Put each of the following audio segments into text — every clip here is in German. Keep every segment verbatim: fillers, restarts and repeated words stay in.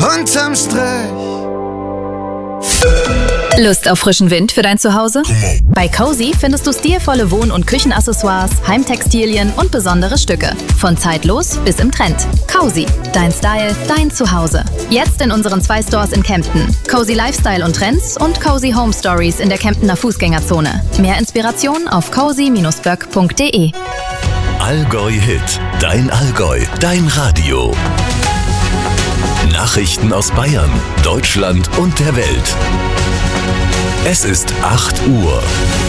unterm Strich. Lust auf frischen Wind für dein Zuhause? Bei Cozy findest du stilvolle Wohn- und Küchenaccessoires, Heimtextilien und besondere Stücke. Von zeitlos bis im Trend. Cozy, dein Style, dein Zuhause. Jetzt in unseren zwei Stores in Kempten. Cozy Lifestyle und Trends und Cozy Home Stories in der Kemptener Fußgängerzone. Mehr Inspiration auf cozy Bindestrich böck Punkt de. Allgäu Hit, dein Allgäu, dein Radio. Nachrichten aus Bayern, Deutschland und der Welt. Es ist acht Uhr.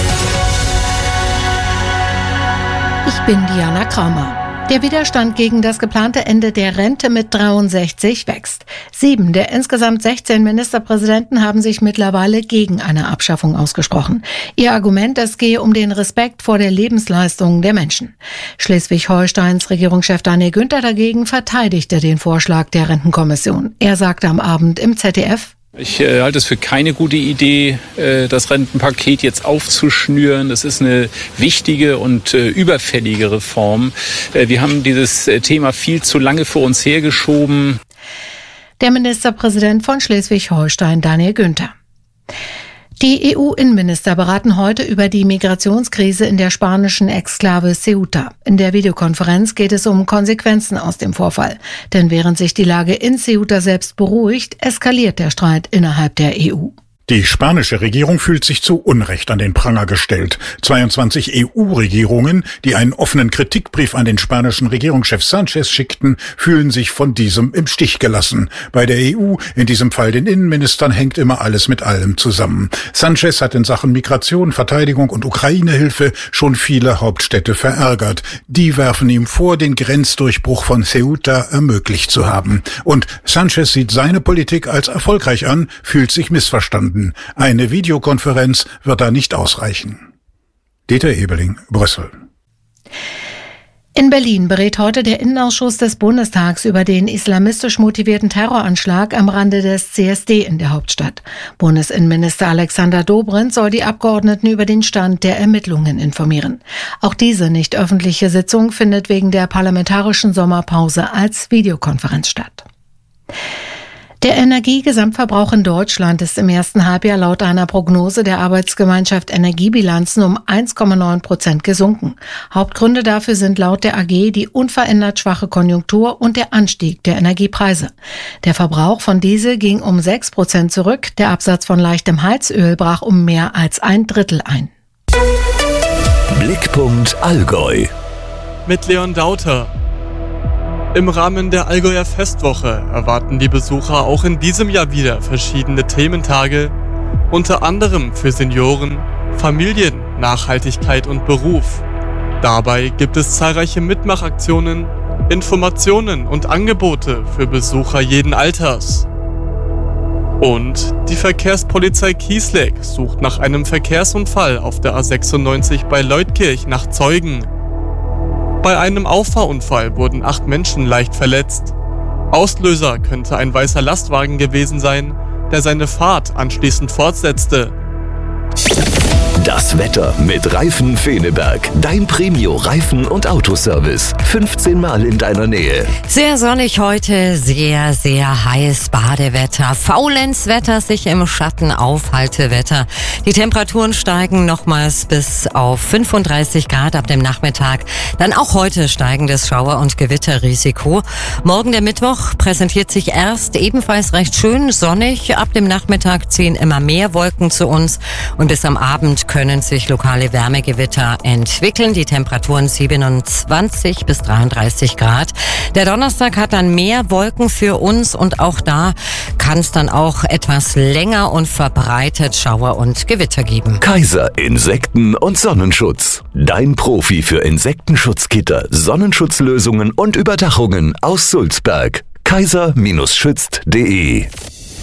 Ich bin Diana Kramer. Der Widerstand gegen das geplante Ende der Rente mit dreiundsechzig wächst. Sieben der insgesamt sechzehn Ministerpräsidenten haben sich mittlerweile gegen eine Abschaffung ausgesprochen. Ihr Argument, es gehe um den Respekt vor der Lebensleistung der Menschen. Schleswig-Holsteins Regierungschef Daniel Günther dagegen verteidigte den Vorschlag der Rentenkommission. Er sagte am Abend im Z D F: Ich äh, halte es für keine gute Idee, äh, das Rentenpaket jetzt aufzuschnüren. Das ist eine wichtige und äh, überfällige Reform. Äh, wir haben dieses äh, Thema viel zu lange vor uns hergeschoben. Der Ministerpräsident von Schleswig-Holstein, Daniel Günther. Die E U-Innenminister beraten heute über die Migrationskrise in der spanischen Exklave Ceuta. In der Videokonferenz geht es um Konsequenzen aus dem Vorfall. Denn während sich die Lage in Ceuta selbst beruhigt, eskaliert der Streit innerhalb der E U. Die spanische Regierung fühlt sich zu Unrecht an den Pranger gestellt. zweiundzwanzig E U-Regierungen, die einen offenen Kritikbrief an den spanischen Regierungschef Sánchez schickten, fühlen sich von diesem im Stich gelassen. Bei der E U, in diesem Fall den Innenministern, hängt immer alles mit allem zusammen. Sánchez hat in Sachen Migration, Verteidigung und Ukraine-Hilfe schon viele Hauptstädte verärgert. Die werfen ihm vor, den Grenzdurchbruch von Ceuta ermöglicht zu haben. Und Sánchez sieht seine Politik als erfolgreich an, fühlt sich missverstanden. Eine Videokonferenz wird da nicht ausreichen. Dieter Ebeling, Brüssel. In Berlin berät heute der Innenausschuss des Bundestags über den islamistisch motivierten Terroranschlag am Rande des C S D in der Hauptstadt. Bundesinnenminister Alexander Dobrindt soll die Abgeordneten über den Stand der Ermittlungen informieren. Auch diese nicht öffentliche Sitzung findet wegen der parlamentarischen Sommerpause als Videokonferenz statt. Der Energiegesamtverbrauch in Deutschland ist im ersten Halbjahr laut einer Prognose der Arbeitsgemeinschaft Energiebilanzen um eins Komma neun Prozent gesunken. Hauptgründe dafür sind laut der A G die unverändert schwache Konjunktur und der Anstieg der Energiepreise. Der Verbrauch von Diesel ging um sechs Prozent zurück, der Absatz von leichtem Heizöl brach um mehr als ein Drittel ein. Blickpunkt Allgäu. Mit Leon Dauter. Im Rahmen der Allgäuer Festwoche erwarten die Besucher auch in diesem Jahr wieder verschiedene Thementage, unter anderem für Senioren, Familien, Nachhaltigkeit und Beruf. Dabei gibt es zahlreiche Mitmachaktionen, Informationen und Angebote für Besucher jeden Alters. Und die Verkehrspolizei Kießleck sucht nach einem Verkehrsunfall auf der A sechsundneunzig bei Leutkirch nach Zeugen. Bei einem Auffahrunfall wurden acht Menschen leicht verletzt. Auslöser könnte ein weißer Lastwagen gewesen sein, der seine Fahrt anschließend fortsetzte. Das Wetter mit Reifen Feneberg. Dein Premio-Reifen- und Autoservice. fünfzehn Mal in deiner Nähe. Sehr sonnig heute, sehr, sehr heiß Badewetter. Faulenzwetter, sich im Schatten Aufhaltewetter. Die Temperaturen steigen nochmals bis auf fünfunddreißig Grad ab dem Nachmittag. Dann auch heute steigendes Schauer- und Gewitterrisiko. Morgen der Mittwoch präsentiert sich erst ebenfalls recht schön sonnig. Ab dem Nachmittag ziehen immer mehr Wolken zu uns und bis am Abend können sich lokale Wärmegewitter entwickeln. Die Temperaturen siebenundzwanzig bis dreiunddreißig Grad. Der Donnerstag hat dann mehr Wolken für uns und auch da kann es dann auch etwas länger und verbreitet Schauer und Gewitter geben. Kaiser Insekten- und Sonnenschutz. Dein Profi für Insektenschutzgitter, Sonnenschutzlösungen und Überdachungen aus Sulzberg. kaiser Bindestrich schützt Punkt de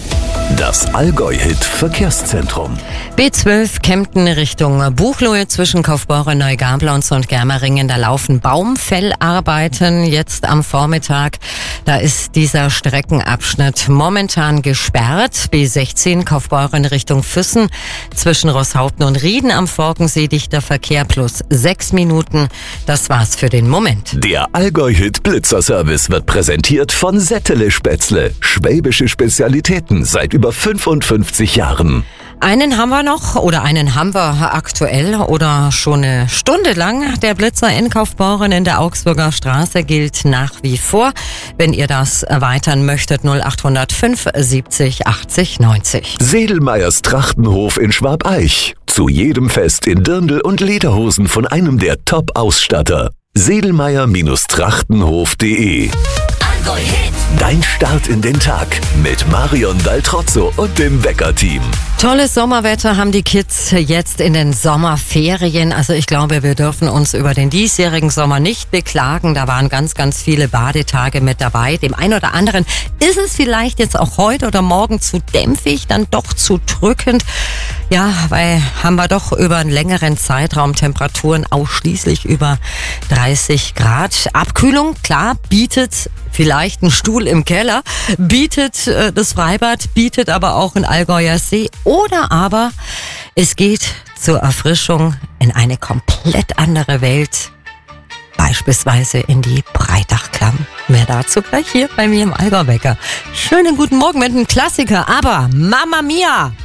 Das Allgäu-Hit-Verkehrszentrum. B zwölf Kempten Richtung Buchloe zwischen Kaufbeuren, Neugablonz und Germeringen. Da laufen Baumfellarbeiten jetzt am Vormittag. Da ist dieser Streckenabschnitt momentan gesperrt. B sechzehn Kaufbeuren Richtung Füssen zwischen Rosshaupten und Rieden am Forkensee. Dichter Verkehr plus sechs Minuten. Das war's für den Moment. Der Allgäu-Hit-Blitzerservice wird präsentiert von Settele Spätzle. Schwäbische Spezialitäten seit über fünfundfünfzig Jahren. Einen haben wir noch oder einen haben wir aktuell oder schon eine Stunde lang. Der Blitzer in Kaufbeuren in der Augsburger Straße gilt nach wie vor. Wenn ihr das erweitern möchtet, null acht null fünf siebzig achtzig neunzig. Sedelmeyers Trachtenhof in Schwabeich. Zu jedem Fest in Dirndl und Lederhosen von einem der Top-Ausstatter. sedelmeyer Trachtenhof punkt de. Dein Start in den Tag mit Marion Daltrozzo und dem Wecker-Team. Tolles Sommerwetter haben die Kids jetzt in den Sommerferien. Also ich glaube, wir dürfen uns über den diesjährigen Sommer nicht beklagen. Da waren ganz, ganz viele Badetage mit dabei. Dem einen oder anderen ist es vielleicht jetzt auch heute oder morgen zu dämpfig, dann doch zu drückend. Ja, weil haben wir doch über einen längeren Zeitraum Temperaturen ausschließlich über dreißig Grad. Abkühlung, klar, bietet vielleicht ein Stuhl im Keller, bietet äh, das Freibad, bietet aber auch ein Allgäuer See oder aber es geht zur Erfrischung in eine komplett andere Welt, beispielsweise in die Breitachklamm. Mehr dazu gleich hier bei mir im Allgäu-Wecker. Schönen guten Morgen mit einem Klassiker, aber Mamma Mia!